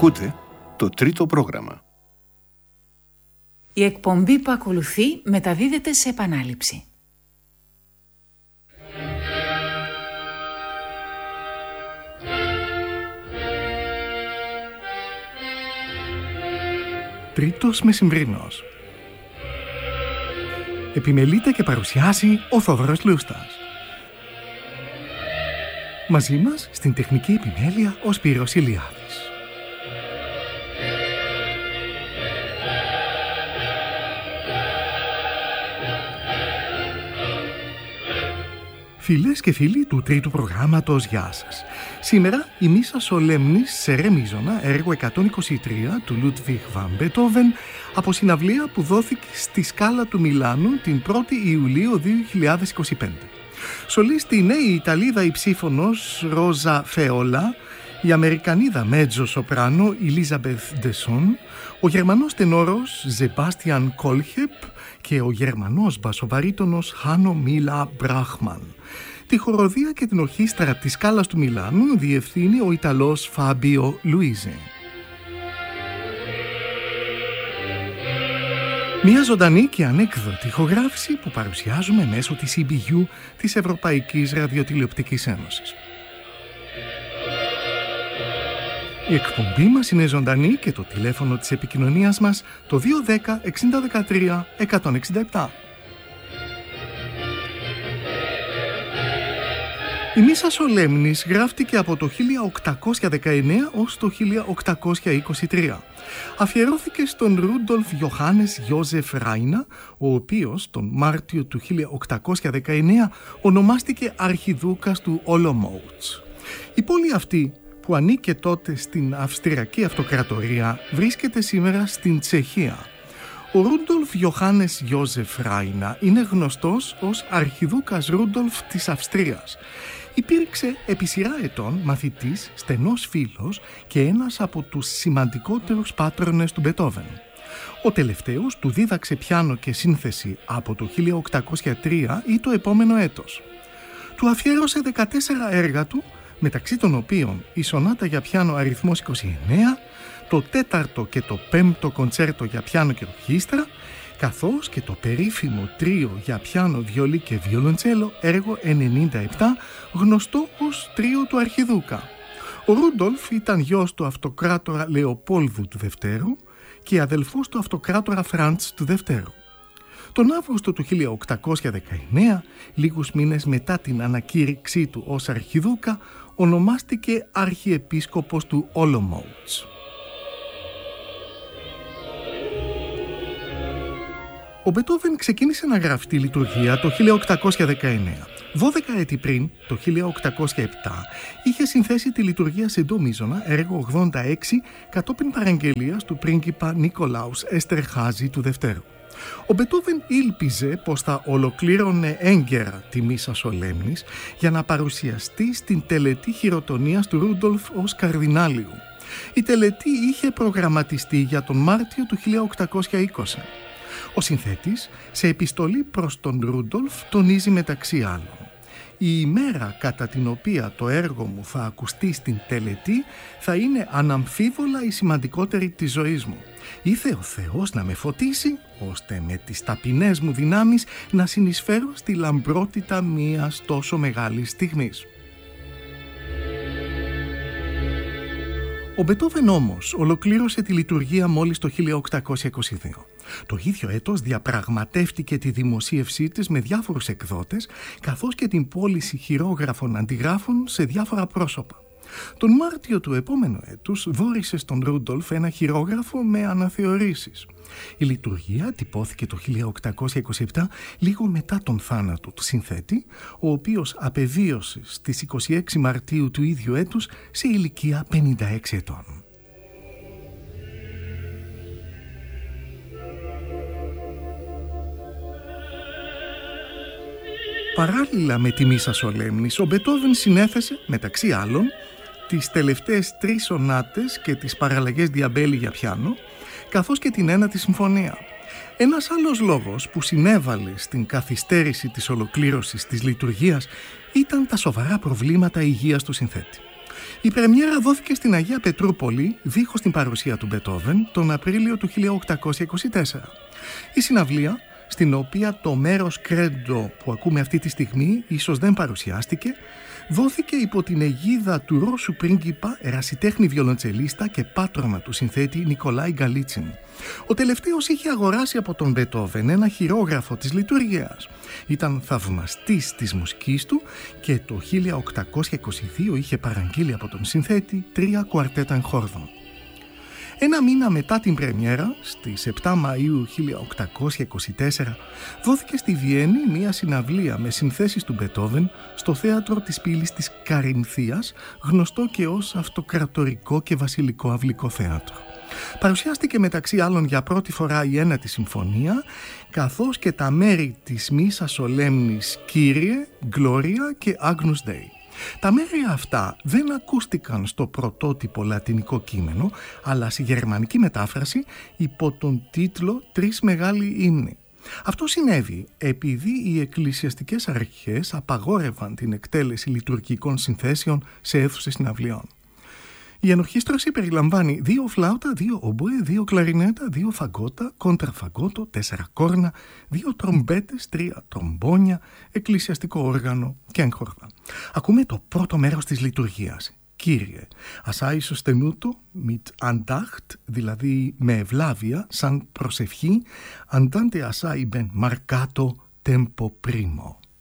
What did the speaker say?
Ακούτε το τρίτο πρόγραμμα. Η εκπομπή που ακολουθεί μεταδίδεται σε επανάληψη. Τρίτος μεσημβρινός. Επιμελείται και παρουσιάζει ο Θόδωρος Λούστας. Μαζί μας στην τεχνική επιμέλεια ο Σπύρος Ηλιάδης. Φίλες και φίλοι του τρίτου προγράμματος, γεια σας. Σήμερα η Μίσα Σολέμνης σε ρε μείζωνα, έργο 123 του Λούντβιχ βαν Μπετόβεν, από συναυλία που δόθηκε στη Σκάλα του Μιλάνου την 1η Ιουλίου 2025. Σολίστη είναι η Ιταλίδα υψήφωνος Ρόζα Φεόλα, η Αμερικανίδα μέτζο σοπράνο Ελίζαμπεθ Ντεσόν, ο Γερμανός τενόρος Ζεμπάστιαν Κόλχεπ και ο Γερμανός μπασοβαρίτονος Χάνο Μίλα Μπράχμαν. Τη χοροδία και την ορχήστρα της Σκάλας του Μιλάνου διευθύνει ο Ιταλός Φάμπιο Λουίζε. Μια ζωντανή και ανέκδοτη ηχογράφηση που παρουσιάζουμε μέσω της EBU της Ευρωπαϊκής Ραδιοτηλεοπτικής Ένωσης. Η εκπομπή μας είναι ζωντανή και το τηλέφωνο της επικοινωνίας μας το 210 6013 167. Η Μίσα Σολέμνης γράφτηκε από το 1819 ως το 1823. Αφιερώθηκε στον Ρούντολφ Ιωάννης Γιώζεφ Ράινα, ο οποίος τον Μάρτιο του 1819 ονομάστηκε αρχιδούκας του Όλομοουτς. Η πόλη αυτή, που ανήκε τότε στην Αυστριακή Αυτοκρατορία, βρίσκεται σήμερα στην Τσεχία. Ο Ρούντολφ Ιωάννης Γιώζεφ Ράινα είναι γνωστός ως αρχιδούκας Ρούντολφ της Αυστρίας. Υπήρξε επί σειρά ετών μαθητής, στενός φίλος και ένας από τους σημαντικότερους πάτρονες του Μπετόβεν. Ο τελευταίος του δίδαξε πιάνο και σύνθεση από το 1803 ή το επόμενο έτος. Του αφιέρωσε 14 έργα του, μεταξύ των οποίων η σονάτα για πιάνο αριθμός 29, το τέταρτο και το πέμπτο κοντσέρτο για πιάνο και ορχήστρα, καθώς και το περίφημο τρίο για πιάνο, βιολί και βιολοντσέλο, έργο 97, γνωστό ως τρίο του Αρχιδούκα. Ο Ρούντολφ ήταν γιος του αυτοκράτορα Λεοπόλδου του Δευτέρου και αδελφός του αυτοκράτορα Φραντς του Δευτέρου. Τον Αύγουστο του 1819, λίγους μήνες μετά την ανακήρυξή του ως Αρχιδούκα, ονομάστηκε Αρχιεπίσκοπος του Όλομοουτς. Ο Μπετόβεν ξεκίνησε να γράφει τη λειτουργία το 1819. 12 έτη πριν, το 1807, είχε συνθέσει τη λειτουργία σε ντο μείζωνα, έργο 86, κατόπιν παραγγελίας του πρίγκιπα Νικολάους Εστερχάζη του Δευτέρου. Ο Μπετόβεν ήλπιζε πως θα ολοκλήρωνε έγκαιρα τη Μίσα Σολέμνης για να παρουσιαστεί στην τελετή χειροτονίας του Ρούντολφ ως καρδινάλιου. Η τελετή είχε προγραμματιστεί για τον Μάρτιο του 1820. Ο συνθέτης, σε επιστολή προς τον Ρούντολφ, τονίζει μεταξύ άλλων: «Η ημέρα κατά την οποία το έργο μου θα ακουστεί στην τελετή θα είναι αναμφίβολα η σημαντικότερη της ζωής μου. Ήθε ο Θεός να με φωτίσει, ώστε με τις ταπεινές μου δυνάμεις να συνεισφέρω στη λαμπρότητα μιας τόσο μεγάλης στιγμής». Ο Μπετόβεν όμως ολοκλήρωσε τη λειτουργία μόλις το 1822. Το ίδιο έτος διαπραγματεύτηκε τη δημοσίευσή της με διάφορους εκδότες, καθώς και την πώληση χειρόγραφων αντιγράφων σε διάφορα πρόσωπα. Τον Μάρτιο του επόμενου έτους δώρισε στον Ρούντολφ ένα χειρόγραφο με αναθεωρήσεις. Η λειτουργία τυπώθηκε το 1827, λίγο μετά τον θάνατο του συνθέτη, ο οποίος απεβίωσε στις 26 Μαρτίου του ίδιου έτους σε ηλικία 56 ετών. Παράλληλα με τη Μίσα Σολέμνης, ο Μπετόβεν συνέθεσε, μεταξύ άλλων, τις τελευταίες 3 σονάτες και τις παραλλαγές διαμπέλη για πιάνο, καθώς και την 1η συμφωνία. Ένας άλλος λόγος που συνέβαλε στην καθυστέρηση της ολοκλήρωσης της λειτουργίας ήταν τα σοβαρά προβλήματα υγείας του συνθέτη. Η πρεμιέρα δόθηκε στην Αγία Πετρούπολη, δίχως την παρουσία του Μπετόβεν, τον Απρίλιο του 1824. Η συναυλία, στην οποία το μέρος κρέντο που ακούμε αυτή τη στιγμή ίσως δεν παρουσιάστηκε, δόθηκε υπό την αιγίδα του Ρώσου πρίγκιπα, ερασιτέχνη βιολοντσελίστα και πάτρωμα του συνθέτη Νικολάη Γκαλίτσιν. Ο τελευταίος είχε αγοράσει από τον Μπετόβεν ένα χειρόγραφο της λειτουργίας. Ήταν θαυμαστής της μουσικής του και το 1822 είχε παραγγείλει από τον συνθέτη 3 κουαρτέτα εγχόρδων. Ένα μήνα μετά την πρεμιέρα, στις 7 Μαΐου 1824, δόθηκε στη Βιέννη μια συναυλία με συνθέσεις του Μπετόβεν στο θέατρο της πύλης της Καρινθίας, γνωστό και ως Αυτοκρατορικό και Βασιλικό Αυλικό Θέατρο. Παρουσιάστηκε μεταξύ άλλων για πρώτη φορά η ένατη συμφωνία, καθώς και τα μέρη της Μίσας Σολέμνης Κύριε, Γκλώρια και Agnus Dei. Τα μέρη αυτά δεν ακούστηκαν στο πρωτότυπο λατινικό κείμενο, αλλά στη γερμανική μετάφραση υπό τον τίτλο «Τρεις μεγάλοι ύμνοι». Αυτό συνέβη επειδή οι εκκλησιαστικές αρχές απαγόρευαν την εκτέλεση λειτουργικών συνθέσεων σε αίθουσες συναυλιών. Η ενορχήστρωση περιλαμβάνει 2 φλάουτα, 2 ομποέ, 2 κλαρινέτα, 2 φαγκότα, κόντραφαγκότο, 4 κόρνα, 2 τρομπέτες, 3 τρομπόνια, εκκλησιαστικό όργανο και έγχορδα. Ακούμε το πρώτο μέρος της λειτουργίας. Κύριε, assai sostenuto mit Andacht, δηλαδή με ευλάβεια, σαν προσευχή, andante assai ben marcato tempo primo.